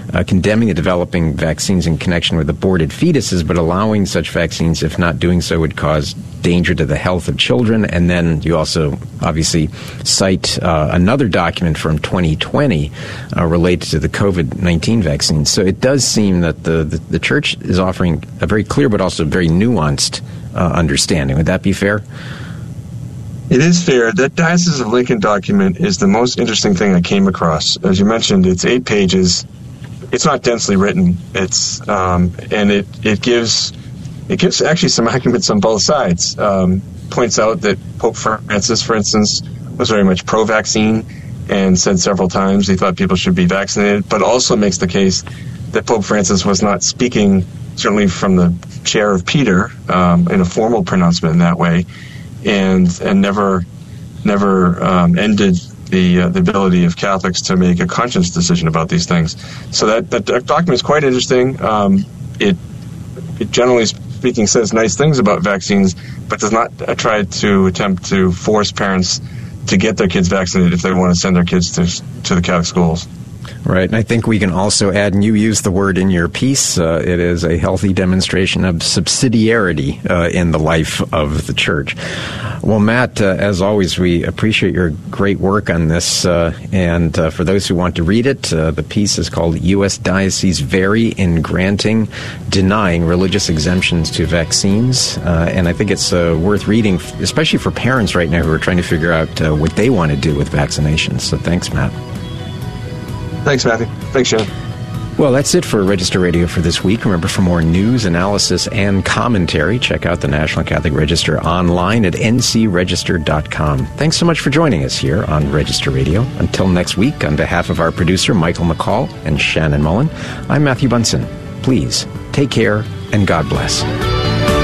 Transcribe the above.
condemning the developing vaccines in connection with aborted fetuses, but allowing such vaccines, if not doing so, would cause danger to the health of children. And then you also obviously cite another document from 2020 related to the COVID-19 vaccine. So it does seem that the church is offering a very clear but also very nuanced understanding. Would that be fair? It is fair. That Diocese of Lincoln document is the most interesting thing I came across. As you mentioned, it's 8 pages. It's not densely written. It's and it gives actually some arguments on both sides. Points out that Pope Francis, for instance, was very much pro-vaccine and said several times he thought people should be vaccinated, but also makes the case that Pope Francis was not speaking, certainly from the chair of Peter, in a formal pronouncement in that way, and never ended the ability of Catholics to make a conscious decision about these things. So that document is quite interesting. It generally speaking says nice things about vaccines, but does not attempt to force parents to get their kids vaccinated if they want to send their kids to the Catholic schools. Right, and I think we can also add, and you use the word in your piece, it is a healthy demonstration of subsidiarity in the life of the Church. Well, Matt, as always, we appreciate your great work on this, and for those who want to read it, the piece is called U.S. Dioceses Vary in Denying Religious Exemptions to Vaccines, and I think it's worth reading, especially for parents right now who are trying to figure out what they want to do with vaccinations. So thanks, Matt. Thanks, Matthew. Thanks, Sean. Well, that's it for Register Radio for this week. Remember, for more news, analysis, and commentary, check out the National Catholic Register online at ncregister.com. Thanks so much for joining us here on Register Radio. Until next week, on behalf of our producer, Michael McCall, and Shannon Mullen, I'm Matthew Bunson. Please, take care, and God bless.